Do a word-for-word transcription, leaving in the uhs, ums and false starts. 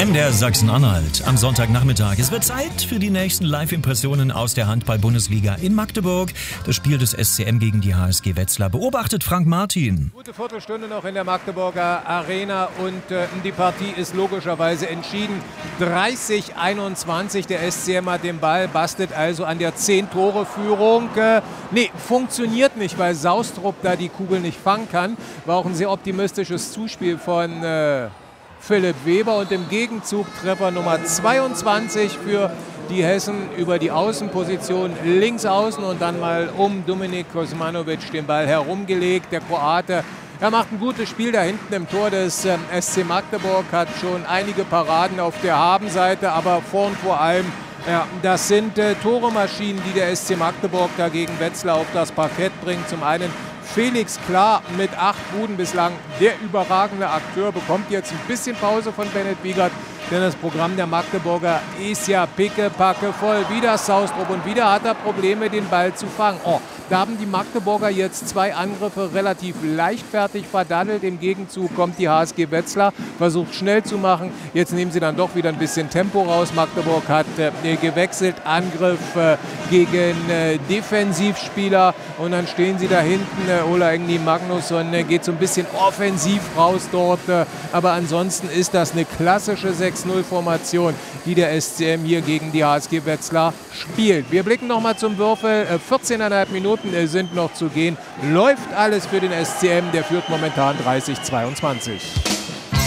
M D R Sachsen-Anhalt am Sonntagnachmittag. Es wird Zeit für die nächsten Live-Impressionen aus der Handball-Bundesliga in Magdeburg. Das Spiel des S C M gegen die H S G Wetzlar beobachtet Frank Martin. Gute Viertelstunde noch in der Magdeburger Arena und äh, die Partie ist logischerweise entschieden. dreißig einundzwanzig, der S C M hat den Ball, bastet also an der zehn-Tore-Führung. Äh, nee, funktioniert nicht, weil Saustrup da die Kugel nicht fangen kann. War auch ein sehr optimistisches Zuspiel von Äh, Philipp Weber und im Gegenzug Treffer Nummer zweiundzwanzig für die Hessen über die Außenposition links außen und dann mal um Dominik Kosmanovic den Ball herumgelegt. Der Kroate, er macht ein gutes Spiel da hinten im Tor des äh, S C Magdeburg, hat schon einige Paraden auf der Habenseite, aber vorn vor allem, ja, das sind äh, Toremaschinen, die der S C Magdeburg da gegen Wetzlar auf das Parkett bringt. Zum einen Felix Klar mit acht Buden bislang, der überragende Akteur, bekommt jetzt ein bisschen Pause von Bennett Wiegert, denn das Programm der Magdeburger ist ja pickepacke voll. Wieder Saustrup und wieder hat er Probleme, den Ball zu fangen. Oh, da haben die Magdeburger jetzt zwei Angriffe relativ leichtfertig verdaddelt. Im Gegenzug kommt die H S G Wetzlar, versucht schnell zu machen. Jetzt nehmen sie dann doch wieder ein bisschen Tempo raus. Magdeburg hat äh, gewechselt, Angriff äh, gegen äh, Defensivspieler und dann stehen sie da hinten. Äh, Ola Engni Magnusson äh, geht so ein bisschen offensiv raus dort. Äh, aber ansonsten ist das eine klassische sechs null Formation, die der S C M hier gegen die H S G Wetzlar spielt. Wir blicken nochmal zum Würfel. Äh, vierzehn Komma fünf Minuten äh, sind noch zu gehen. Läuft alles für den S C M, der führt momentan dreißig zweiundzwanzig.